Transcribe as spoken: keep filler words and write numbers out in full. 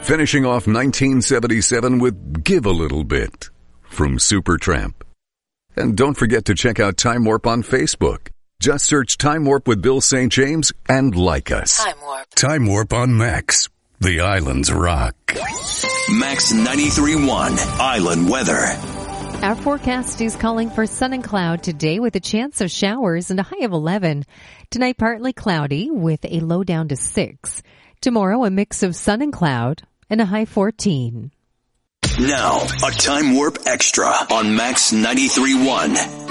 finishing off nineteen seventy-seven with Give a Little Bit from Supertramp. And don't forget to check out Time Warp on Facebook. Just search Time Warp with Bill Saint James and like us. Time Warp. Time Warp on Max. The islands rock. Max ninety-three point one Island Weather. Our forecast is calling for sun and cloud today with a chance of showers and a high of eleven. Tonight, partly cloudy with a low down to six. Tomorrow, a mix of sun and cloud and a high fourteen. Now, a Time Warp Extra on Max ninety-three point one.